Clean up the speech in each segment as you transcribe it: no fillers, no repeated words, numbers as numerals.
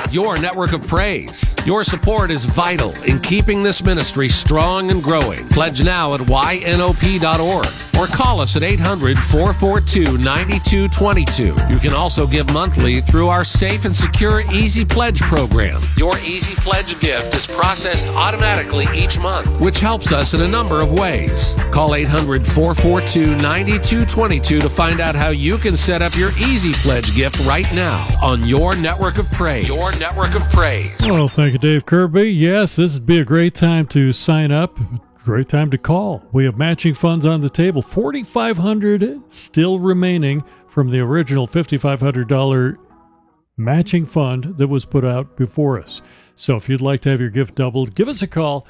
Your Network of Praise. Your support is vital in keeping this ministry strong and growing. Pledge now at ynop.org or call us at 800-442-9222. You can also give monthly through our safe and secure Easy Pledge program. Your Easy Pledge gift is processed automatically each month, which helps us in a number of ways. Call 800-442-9222 to find out how you can set up your Easy Pledge gift right now on Your Network of Praise. Your Network of Praise. Well, thank you, Dave Kirby. Yes, this would be a great time to sign up. Great time to call. We have matching funds on the table. $4,500 still remaining from the original $5,500 matching fund that was put out before us. So if you'd like to have your gift doubled, give us a call,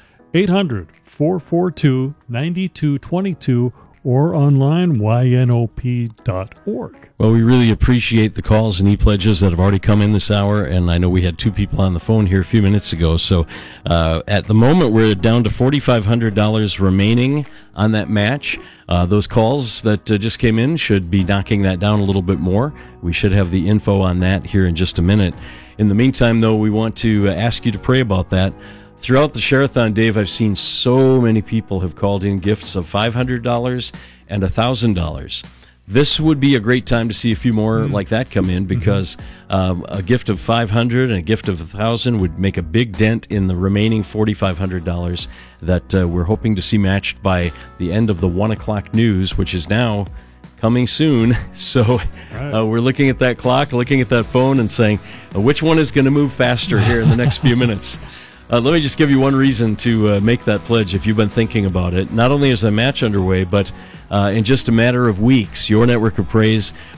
800-442-9222, or online, ynop.org. Well, we really appreciate the calls and e-pledges that have already come in this hour, and I know we had two people on the phone here a few minutes ago. So at the moment, we're down to $4,500 remaining on that match. Those calls that just came in should be knocking that down a little bit more. We should have the info on that here in just a minute. In the meantime, though, we want to ask you to pray about that. Throughout the Share-a-thon, Dave, I've seen so many people have called in gifts of $500 and $1,000. This would be a great time to see a few more like that come in, because a gift of $500 and a gift of $1,000 would make a big dent in the remaining $4,500 that we're hoping to see matched by the end of the 1 o'clock news, which is now coming soon. So we're looking at that clock, looking at that phone, and saying, which one is going to move faster here in the next few minutes? Let me just give you one reason to make that pledge if you've been thinking about it. Not only is a match underway, but in just a matter of weeks, Your Network of Praise